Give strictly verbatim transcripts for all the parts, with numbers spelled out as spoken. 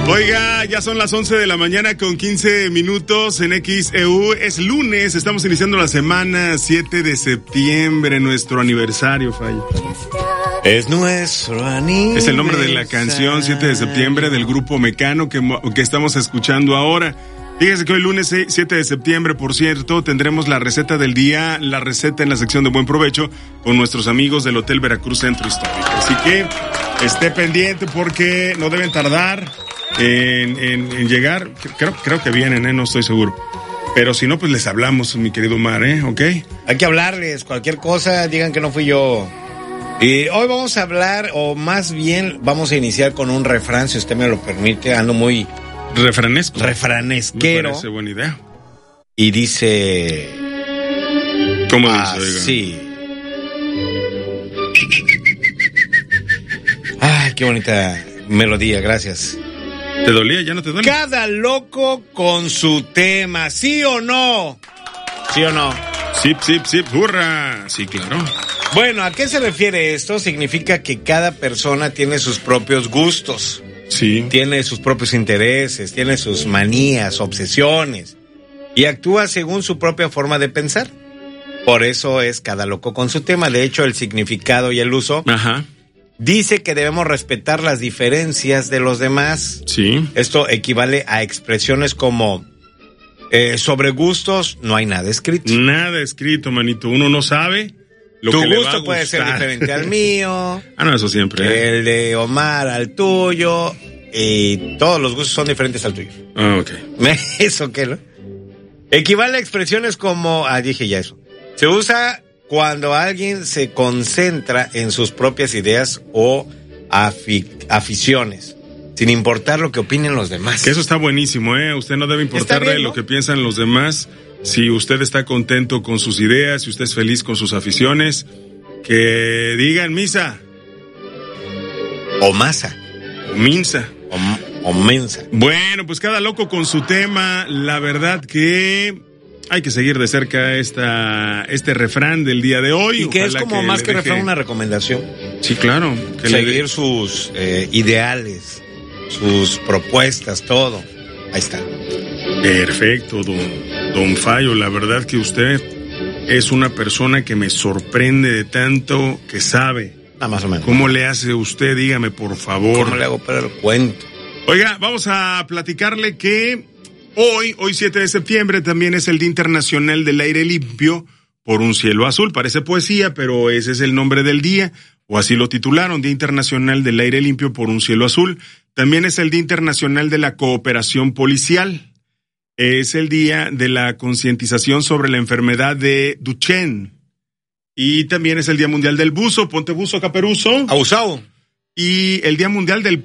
Oiga, ya son las once de la mañana con quince minutos en X E U. Es lunes, estamos iniciando la semana siete de septiembre, nuestro aniversario, Fallo. Es nuestro aniversario. Es el nombre de la canción siete de septiembre del grupo Mecano que, que estamos escuchando ahora. Fíjese que hoy lunes siete de septiembre, por cierto, tendremos la receta del día, la receta en la sección de Buen Provecho con nuestros amigos del Hotel Veracruz Centro Histórico. Así que esté pendiente porque no deben tardar en, en, en llegar. Creo, creo que vienen, ¿eh? No estoy seguro. Pero si no, pues les hablamos, mi querido Omar, ¿eh? ¿Ok? Hay que hablarles, cualquier cosa, digan que no fui yo. Y hoy vamos a hablar, o más bien vamos a iniciar con un refrán, si usted me lo permite. Ando muy... Refranesco. Refranesquero. Me parece buena idea. Y dice... ¿Cómo ah, dice, oiga? Sí. Ay, qué bonita melodía, gracias. ¿Te dolía? ¿Ya no te duele? Cada loco con su tema, ¿sí o no? ¿Sí o no? Sip, sip, sip, hurra. Sí, claro. Bueno, ¿a qué se refiere esto? Significa que cada persona tiene sus propios gustos. Sí. Tiene sus propios intereses, tiene sus manías, obsesiones, y actúa según su propia forma de pensar. Por eso es cada loco con su tema. De hecho, el significado y el uso Ajá. dice que debemos respetar las diferencias de los demás. Sí. Esto equivale a expresiones como eh, sobre gustos no hay nada escrito. Nada escrito, manito. Uno no sabe lo tu que le va a gusto puede ser gustar. diferente al mío. Ah, no, eso siempre. ¿eh? El de Omar al tuyo. Y todos los gustos son diferentes al tuyo. Ah, ok. ¿Eso qué, no? Equivale a expresiones como... Ah, dije ya eso. Se usa cuando alguien se concentra en sus propias ideas o afi- aficiones, sin importar lo que opinen los demás. Que eso está buenísimo, ¿eh? Usted no debe importarle bien, ¿no? Lo que piensan los demás. Si usted está contento con sus ideas, si usted es feliz con sus aficiones, que digan misa. O masa. O minsa. O, o mensa. Bueno, pues cada loco con su tema. La verdad que hay que seguir de cerca esta, este refrán del día de hoy. Y que es como que más que deje... refrán, una recomendación. Sí, claro. Que seguir le... sus eh, ideales, sus propuestas, todo. Ahí está. Perfecto, don, don Fallo. La verdad que usted es una persona que me sorprende de tanto que sabe. Ah, más o menos. ¿Cómo le hace usted? Dígame, por favor. ¿Cómo le hago para el cuento? Oiga, vamos a platicarle que hoy, hoy siete de septiembre, también es el Día Internacional del Aire Limpio por un Cielo Azul. Parece poesía, pero ese es el nombre del día, o así lo titularon, Día Internacional del Aire Limpio por un Cielo Azul. También es el Día Internacional de la Cooperación Policial. Es el día de la concientización sobre la enfermedad de Duchenne. Y también es el Día Mundial del Buzo. Ponte buzo, caperuzo. Abusado. Y el Día Mundial del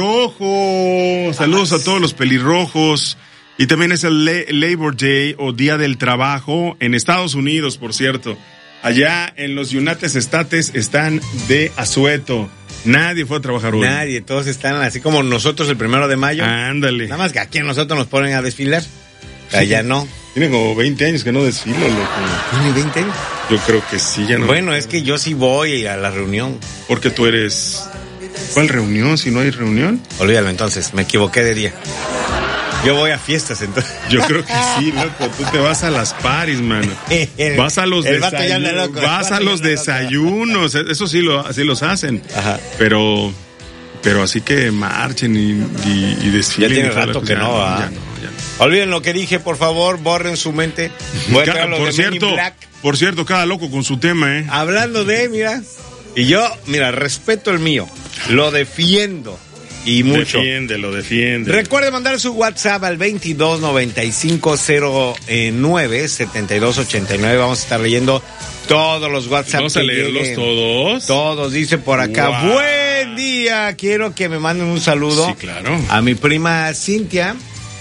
Pelirrojo. Saludos a todos los pelirrojos. Y también es el La- Labor Day o Día del Trabajo en Estados Unidos, por cierto. Allá en los United States están de asueto. Nadie fue a trabajar hoy. Nadie, todos están así como nosotros el primero de mayo. Ándale. Nada más que aquí a nosotros nos ponen a desfilar. Allá no. Tienen como veinte años que no desfilo, loco. ¿Tiene veinte años? Yo creo que sí, ya no. Bueno, es que yo sí voy a la reunión. Porque tú eres... ¿Cuál reunión? Si no hay reunión. Olvídalo entonces, me equivoqué de día. Yo voy a fiestas entonces. Yo creo que sí, loco. Tú te vas a las paris, mano. Vas a los el vato ya anda desayunos. loco, Vas a los desayunos. Eso sí lo, así los hacen. Ajá. Pero, pero así que marchen y, y, y desfilen. Ya tiene y toda la rato cosa. que no, ya, ¿ah? ya no, ya no. Olviden lo que dije, por favor, borren su mente. Voy a traer los Por de cierto, Men in Black. por cierto, cada loco con su tema, ¿eh? Hablando de, mira, y yo, mira, respeto el mío, lo defiendo y mucho. Defiéndelo, defiéndelo. Recuerde mandar su WhatsApp al veintidós noventa y cinco cero nueve setenta y dos ochenta y nueve. Vamos a estar leyendo todos los WhatsApp. Vamos a leerlos lleguen. todos. Todos, dice por acá. Wow. Buen día. Quiero que me manden un saludo. Sí, claro. A mi prima Cintia.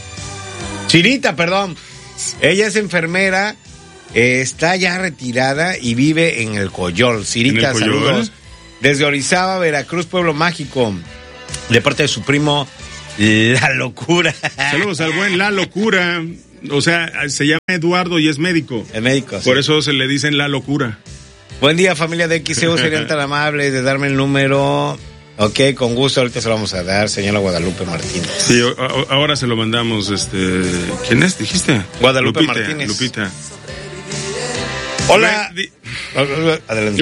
Chinita, perdón. Ella es enfermera, eh, está ya retirada y vive en el Coyol. Cirita, ¿En el Coyol? saludos. Desde Orizaba, Veracruz, Pueblo Mágico. De parte de su primo, La Locura. Saludos al buen La Locura. O sea, se llama Eduardo y es médico. El médico, Por sí. eso se le dicen La Locura. Buen día, familia de X E U. Serían tan amables de darme el número Ok, con gusto, ahorita se lo vamos a dar, señora Guadalupe Martínez. Sí, o, o, ahora se lo mandamos, este... ¿Quién es? ¿Dijiste? Guadalupe Lupita, Martínez. Lupita. Hola. Di... Adelante.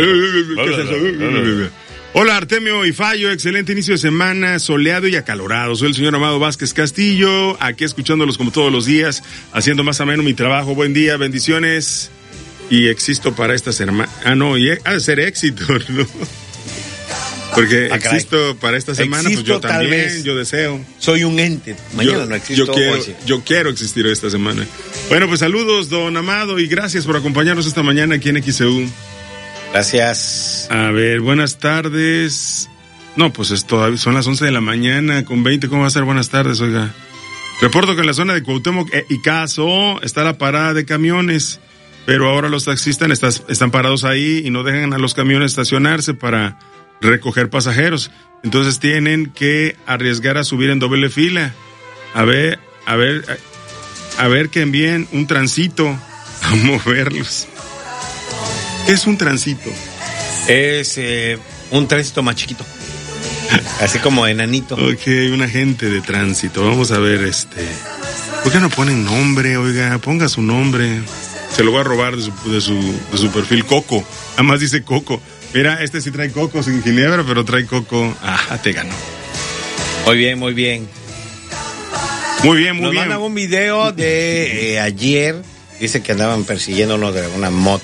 Hola, Artemio y Fallo, excelente inicio de semana, soleado y acalorado. Soy el señor Amado Vázquez Castillo, aquí escuchándolos como todos los días, haciendo más ameno mi trabajo. Buen día, bendiciones. Y existo para esta semana. Ah, no, y ha de ser éxito, ¿no? Porque ah, existo para esta semana, existo, pues yo también, vez. yo deseo. Soy un ente, mañana yo, no existo. Yo quiero, yo quiero existir esta semana. Bueno, pues saludos, don Amado, y gracias por acompañarnos esta mañana aquí en X E U. Gracias. A ver, buenas tardes. No, pues es todavía, son las once de la mañana, con veinte, ¿cómo va a ser buenas tardes, oiga? Reporto que en la zona de Cuauhtémoc y Caso está la parada de camiones, pero ahora los taxistas están, están parados ahí y no dejan a los camiones estacionarse para recoger pasajeros. Entonces tienen que arriesgar a subir en doble fila. A ver, a ver, a ver que envíen un transito a moverlos. ¿Qué es un transito? Es eh, un tránsito más chiquito. Así como enanito. Ok, un agente de tránsito. Vamos a ver, este... ¿por qué no ponen nombre, oiga? Ponga su nombre. Se lo voy a robar de su, de su, de su perfil, Coco. Además dice Coco. Mira, este sí trae coco sin ginebra, pero trae coco. Ah, te ganó. Muy bien, muy bien. Muy bien, muy Nos bien. mandan un video de eh, ayer. Dice que andaban persiguiéndonos de una moto.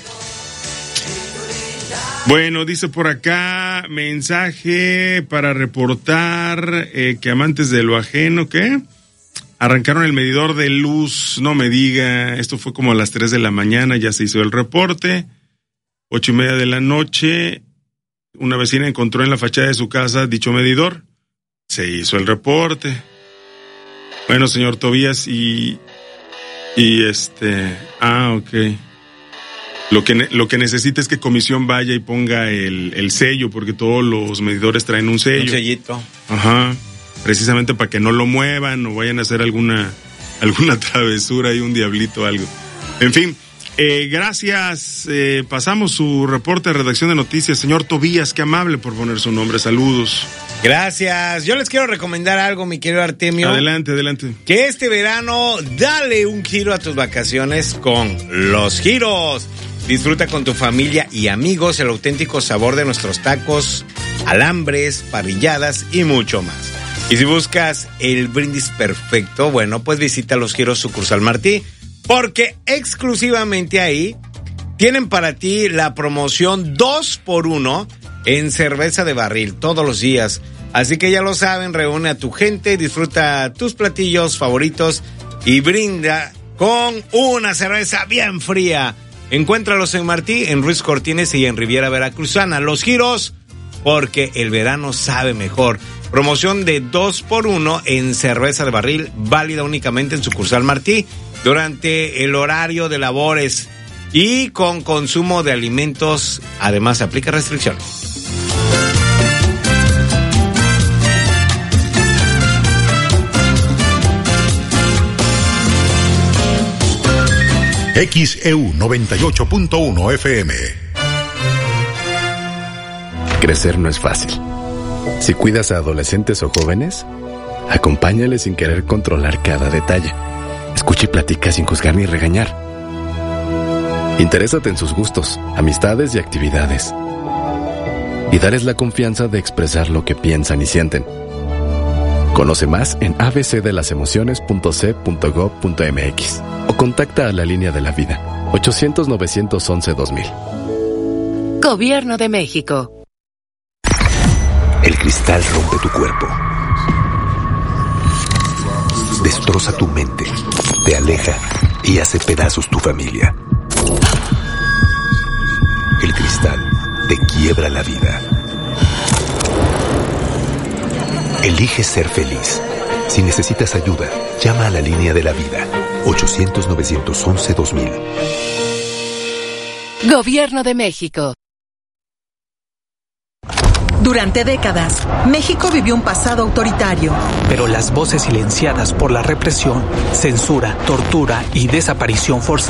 Bueno, dice por acá, mensaje para reportar eh, que amantes de lo ajeno, ¿qué? Arrancaron el medidor de luz, no me diga, esto fue como a las tres de la mañana, ya se hizo el reporte, ocho y media de la noche, una vecina encontró en la fachada de su casa dicho medidor, se hizo el reporte. Bueno, señor Tobías, y, y este, ah, ok. Lo que, lo que necesita es que comisión vaya y ponga el, el sello, porque todos los medidores traen un sello. Un sellito. Ajá. Precisamente para que no lo muevan o vayan a hacer alguna, alguna travesura y un diablito o algo. En fin, eh, gracias. Eh, pasamos su reporte de redacción de noticias. Señor Tobías, qué amable por poner su nombre. Saludos. Gracias. Yo les quiero recomendar algo, mi querido Artemio. Adelante, adelante. Que este verano dale un giro a tus vacaciones con Los Giros. Disfruta con tu familia y amigos el auténtico sabor de nuestros tacos, alambres, parrilladas y mucho más. Y si buscas el brindis perfecto, bueno, pues visita Los Giros Sucursal Martí, porque exclusivamente ahí tienen para ti la promoción dos por uno en cerveza de barril todos los días. Así que ya lo saben, reúne a tu gente, disfruta tus platillos favoritos y brinda con una cerveza bien fría. Encuéntralos en Martí, en Ruiz Cortines y en Riviera Veracruzana. Los Giros, porque el verano sabe mejor. Promoción de dos por uno en cerveza de barril, válida únicamente en sucursal Martí durante el horario de labores y con consumo de alimentos. Además, aplica restricciones. X E U noventa y ocho punto uno F M. Crecer no es fácil. Si cuidas a adolescentes o jóvenes, acompáñales sin querer controlar cada detalle. Escucha y platica sin juzgar ni regañar. Interésate en sus gustos, amistades y actividades. Y darles la confianza de expresar lo que piensan y sienten. Conoce más en a b c de las emociones punto c punto gob punto m x o contacta a la línea de la vida ochocientos, novecientos once, dos mil. Gobierno de México. El cristal rompe tu cuerpo, destroza tu mente, te aleja y hace pedazos tu familia. El cristal te quiebra la vida. Elige ser feliz. Si necesitas ayuda, llama a la línea de la vida ochocientos, novecientos once, dos mil. Gobierno de México. Durante décadas, México vivió un pasado autoritario. Pero las voces silenciadas por la represión, censura, tortura y desaparición forzada